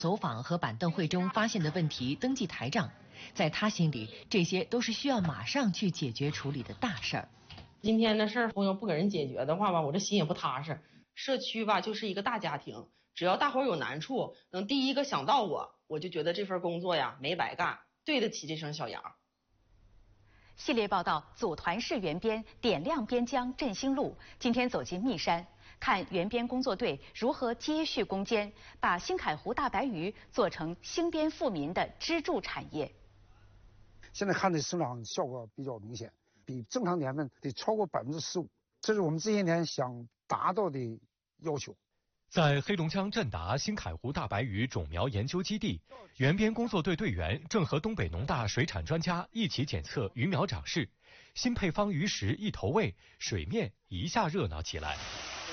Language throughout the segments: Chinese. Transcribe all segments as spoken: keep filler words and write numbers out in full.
走访和板凳会中发现的问题登记台账，在他心里，这些都是需要马上去解决处理的大事儿。 今天的事儿，我要不给人解决的话吧，我这心也不踏实。社区吧，就是一个大家庭，只要大伙儿有难处，能第一个想到我，我就觉得这份工作呀没白干，对得起这声小杨。 系列报道组团式援边，点亮边疆振兴路。今天走进密山，看援边工作队如何接续攻坚，把新凯湖大白鱼做成兴边富民的支柱产业。 现在看的生长效果比较明显，比正常年份得超过百分之十五，这是我们这些年想达到的要求。 在黑龙江振达新凯湖大白鱼种苗研究基地，援边工作队队员正和东北农大水产专家一起检测鱼苗长势。新配方鱼食一投喂，水面一下热闹起来。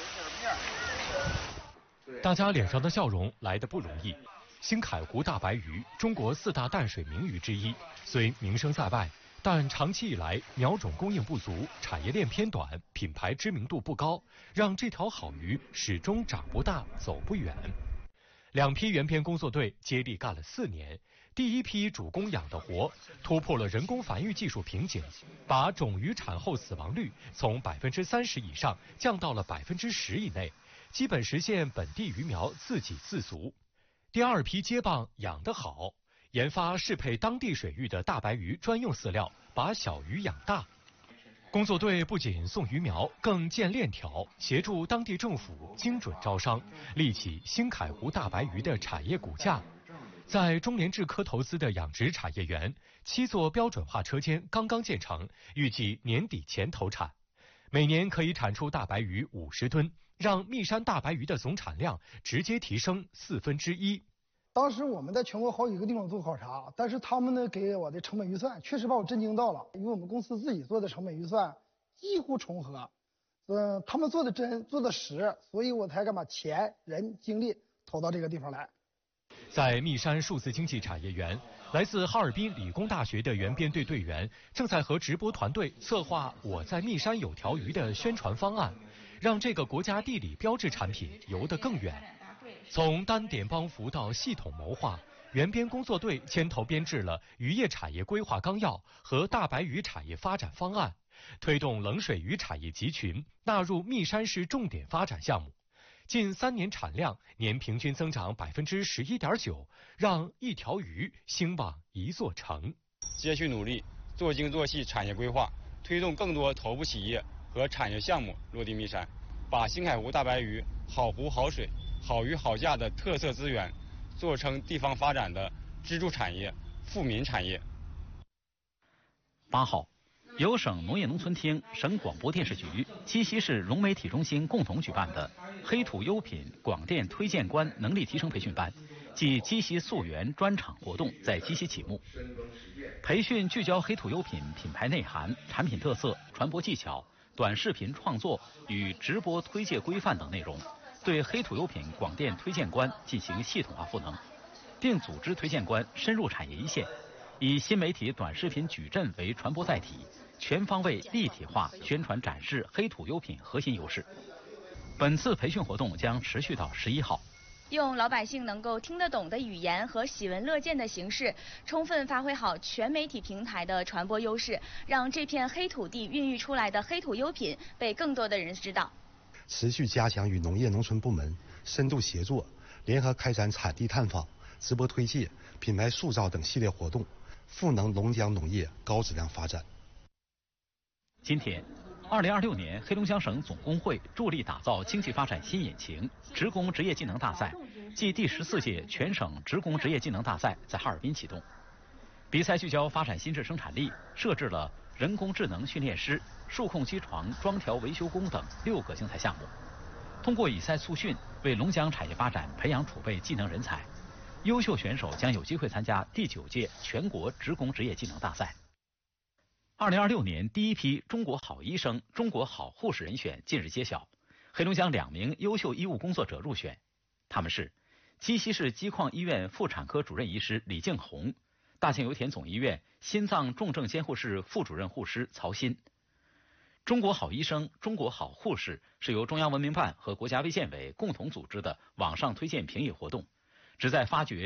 大家脸上的笑容来得不容易。新凯湖大白鱼，中国四大淡水名鱼之一，虽名声在外，但长期以来苗种供应不足，产业链偏短，品牌知名度不高，让这条好鱼始终长不大，走不远。两批援边工作队接力干了四年，第一批主攻养的活，突破了人工繁育技术瓶颈，把种鱼产后死亡率从百分之三十以上降到了百分之十以内，基本实现本地鱼苗自给自足。第二批接棒养得好，研发适配当地水域的大白鱼专用饲料，把小鱼养大。工作队不仅送鱼苗，更建链条，协助当地政府精准招商，立起新凯湖大白鱼的产业骨架。在中联智科投资的养殖产业园，七座标准化车间刚刚建成，预计年底前投产，每年可以产出大白鱼五十吨，让密山大白鱼的总产量直接提升四分之一。 当时我们在全国好几个地方做考察，但是他们呢给我的成本预算确实把我震惊到了，与我们公司自己做的成本预算几乎重合，嗯，他们做的真做的实，所以我才敢把钱、人、精力投到这个地方来。 在密山数字经济产业园，来自哈尔滨理工大学的援边队队员正在和直播团队策划“我在密山有条鱼”的宣传方案，让这个国家地理标志产品游得更远。从单点帮扶到系统谋划，援边工作队牵头编制了渔业产业规划纲要和大白鱼产业发展方案，推动冷水鱼产业集群纳入密山市重点发展项目。近三年产量年平均增长百分之十一点九，让一条鱼兴旺一座城。 接续努力，做精做细产业规划，推动更多头部企业和产业项目落地密山，把新凯湖大白鱼好湖好水、好鱼好价的特色资源，做成地方发展的支柱产业、富民产业。 八号，由省农业农村厅、省广播电视局、鸡西市融媒体中心共同举办的黑土优品广电推荐官能力提升培训班暨鸡西溯源专场活动在鸡西启幕。培训聚焦黑土优品品牌内涵、产品特色、传播技巧、短视频创作与直播推介规范等内容，对黑土优品广电推荐官进行系统化赋能，并组织推荐官深入产业一线，以新媒体短视频矩阵为传播载体，全方位立体化宣传展示黑土优品核心优势。本次培训活动将持续到十一号。 用老百姓能够听得懂的语言和喜闻乐见的形式，充分发挥好全媒体平台的传播优势，让这片黑土地孕育出来的黑土优品被更多的人知道。 持续加强与农业农村部门深度协作，联合开展产地探访、直播推介、品牌塑造等系列活动，赋能龙江农业高质量发展。 今天，二零二六年黑龙江省总工会助力打造经济发展新引擎职工职业技能大赛暨第十四届全省职工职业技能大赛在哈尔滨启动。比赛聚焦发展新质生产力，设置了人工智能训练师、数控机床装调维修工等六个精彩项目，通过以赛促训，为龙江产业发展培养储备技能人才。优秀选手将有机会参加第九届全国职工职业技能大赛。二零二六年第一批中国好医生、中国好护士人选近日揭晓，黑龙江两名优秀医务工作者入选，他们是鸡西市基矿医院妇产科主任医师李静红，大庆油田总医院心脏重症监护室副主任护师曹鑫。中国好医生、中国好护士是由中央文明办和国家卫健委共同组织的网上推荐评议活动，旨在发掘